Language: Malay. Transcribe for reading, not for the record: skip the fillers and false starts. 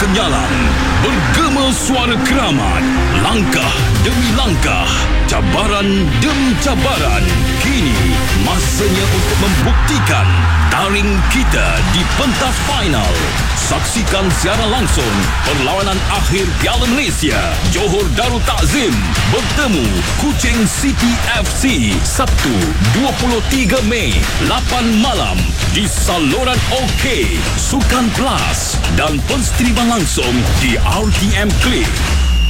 kenyalan, bergema suara keramat, langkah demi langkah, cabaran demi cabaran. Kini masanya untuk membuktikan taring kita di pentas final. Saksikan siaran langsung perlawanan akhir Piala Malaysia. Johor Darul Takzim bertemu Kuching City FC Sabtu 23 Mei 8 malam di saluran OK, Sukan Plus dan penstriman langsung di RTM Klik.